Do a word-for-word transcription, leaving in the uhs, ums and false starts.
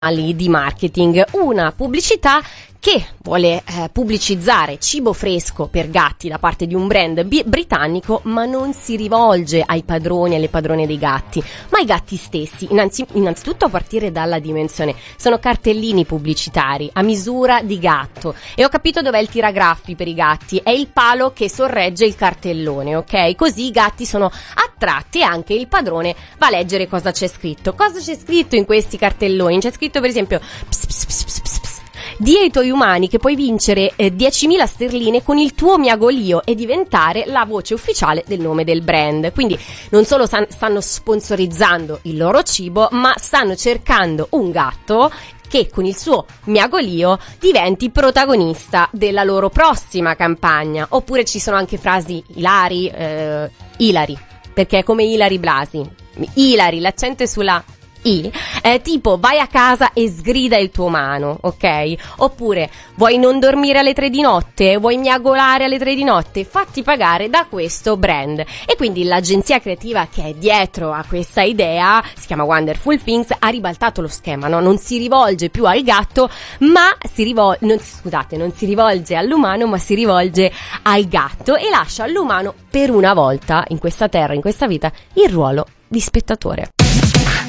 di marketing, una pubblicità che vuole eh, pubblicizzare cibo fresco per gatti da parte di un brand bi- britannico, ma non si rivolge ai padroni e alle padrone dei gatti, ma ai gatti stessi. Innanzi- innanzitutto a partire dalla dimensione, sono cartellini pubblicitari a misura di gatto, e ho capito dov'è il tiragraffi per i gatti, è il palo che sorregge il cartellone, ok? Così i gatti sono attratti e anche il padrone va a leggere cosa c'è scritto. Cosa c'è scritto in questi cartelloni? C'è scritto per esempio ps, ps, ps, ps, ps, ps. Dì ai tuoi umani che puoi vincere eh, diecimila sterline con il tuo miagolio e diventare la voce ufficiale del nome del brand. Quindi non solo san- stanno sponsorizzando il loro cibo, ma stanno cercando un gatto che con il suo miagolio diventi protagonista della loro prossima campagna. Oppure ci sono anche frasi ilari, eh, ilari, perché è come Ilari Blasi. Ilari, l'accento è sulla I, eh, tipo vai a casa e sgrida il tuo umano, ok? Oppure vuoi non dormire alle tre di notte? Vuoi miagolare alle tre di notte? Fatti pagare da questo brand. E quindi l'agenzia creativa che è dietro a questa idea, si chiama Wonderful Things, ha ribaltato lo schema, no? Non si rivolge più al gatto, ma si rivolge, non, scusate, non si rivolge all'umano, ma si rivolge al gatto e lascia all'umano per una volta in questa terra, in questa vita, il ruolo di spettatore.